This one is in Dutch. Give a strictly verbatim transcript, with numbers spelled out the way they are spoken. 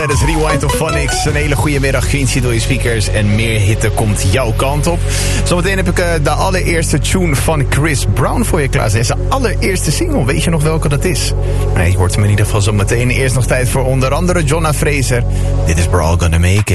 Het is Rewind of Phonics. Een hele goede middag, Quincy door je speakers. En meer hitte komt jouw kant op. Zometeen heb ik uh, de allereerste tune van Chris Brown voor je klaarstaan. Zijn allereerste single. Weet je nog welke dat is? Nee, je hoort hem in ieder geval zometeen. Eerst nog tijd voor onder andere Jonna Fraser. Dit is We're All Gonna Make It.